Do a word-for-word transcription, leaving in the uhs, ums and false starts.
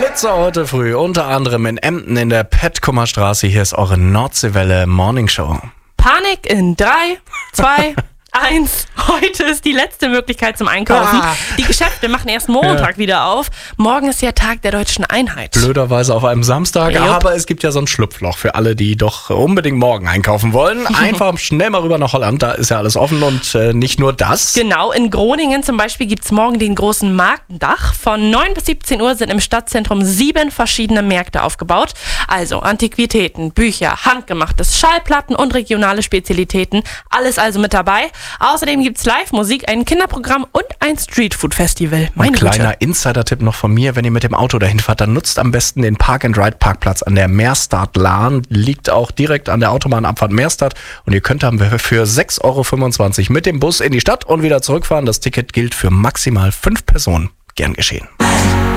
Blitzer heute früh, unter anderem in Emden in der Petkummerstraße. Hier ist eure Nordseewelle Morning Show. Panik in drei, zwei, eins. Heute ist die letzte Möglichkeit zum Einkaufen. Ah. Die Geschäfte machen erst Montag ja. wieder auf. Morgen ist ja Tag der Deutschen Einheit. Blöderweise auf einem Samstag, Jupp. aber es gibt ja so ein Schlupfloch für alle, die doch unbedingt morgen einkaufen wollen. Einfach schnell mal rüber nach Holland, da ist ja alles offen und äh, nicht nur das. Genau, in Groningen zum Beispiel gibt es morgen den großen Marktdach. Von neun bis siebzehn Uhr sind im Stadtzentrum sieben verschiedene Märkte aufgebaut. Also Antiquitäten, Bücher, Handgemachtes, Schallplatten und regionale Spezialitäten. Alles also mit dabei. Außerdem gibt es Live-Musik, ein Kinderprogramm und ein Streetfood-Festival. Ein kleiner Insider-Tipp noch von mir, wenn ihr mit dem Auto dahin fahrt, dann nutzt am besten den Park-and-Ride-Parkplatz an der Meerstadt-Lahn. Liegt auch direkt an der Autobahnabfahrt Meerstadt und ihr könnt dann für sechs Euro fünfundzwanzig mit dem Bus in die Stadt und wieder zurückfahren. Das Ticket gilt für maximal fünf Personen. Gern geschehen.